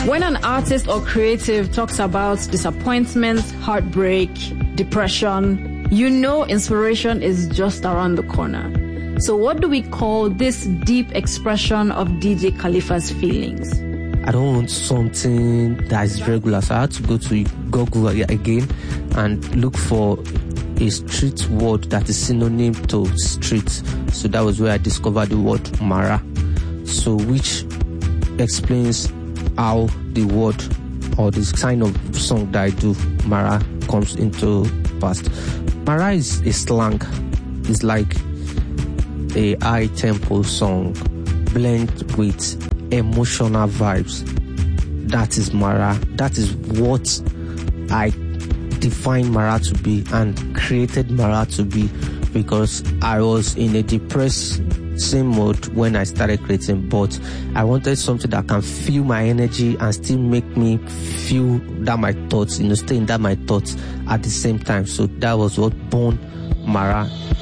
When an artist or creative talks about disappointments, heartbreak, depression, you know inspiration is just around the corner. So what do we call this deep expression of DJ Khalifa's feelings? I don't want something that is regular, so I had to go to Google again and look for a street word that is synonym to street. So that was where I discovered the word Mara. So which explains how the word or this kind of song that I do, Mara, comes into past. Mara is a slang. It's like a high tempo song blend with emotional vibes. That is Mara. That is what I define Mara to be and created Mara to be, because I was in a depressed same mode when I started creating, but I wanted something that can feel my energy and still make me feel that my thoughts, stay in that my thoughts at the same time. So that was what born Mara